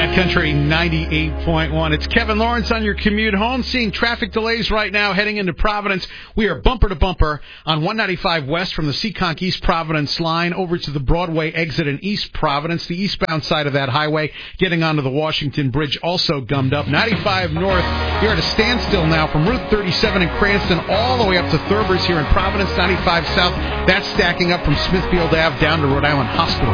Country 98.1. It's Kevin Lawrence on your commute home. Seeing traffic delays right now heading into Providence. We are bumper to bumper on 195 West from the Seekonk East Providence line over to the Broadway exit in East Providence. The eastbound side of that highway getting onto the Washington Bridge also gummed up. 95 North, you're at a standstill now from Route 37 in Cranston all the way up to Thurbers here in Providence. 95 South, that's stacking up from Smithfield Ave down to Rhode Island Hospital.